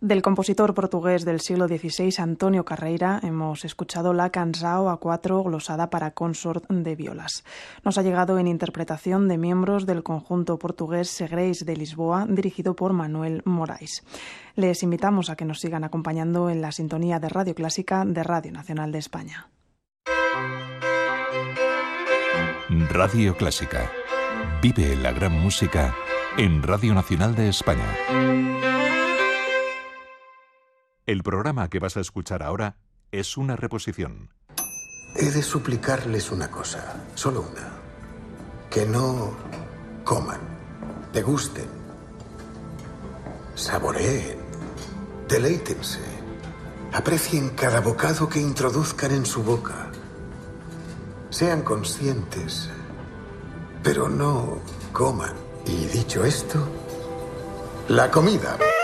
Del compositor portugués del siglo XVI, Antonio Carreira, hemos escuchado la Canção A4 glosada para consort de violas. Nos ha llegado en interpretación de miembros del conjunto portugués Segreis de Lisboa, dirigido por Manuel Morais. Les invitamos a que nos sigan acompañando en la sintonía de Radio Clásica de Radio Nacional de España. Radio Clásica. Vive la gran música en Radio Nacional de España. El programa que vas a escuchar ahora es una reposición. He de suplicarles una cosa, solo una. Que no coman, degusten, saboreen, deleítense, aprecien cada bocado que introduzcan en su boca. Sean conscientes, pero no coman. Y dicho esto, la comida.